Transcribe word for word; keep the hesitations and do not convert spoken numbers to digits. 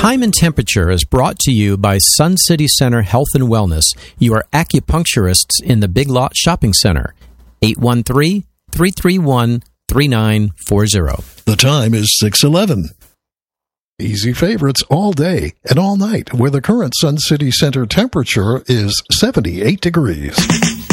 Time and Temperature is brought to you by Sun City Center Health and Wellness, your acupuncturists in the Big Lot Shopping Center. eight one three, three three one, three nine four zero. The time is six eleven. Easy favorites all day and all night, where the current Sun City Center temperature is seventy-eight degrees.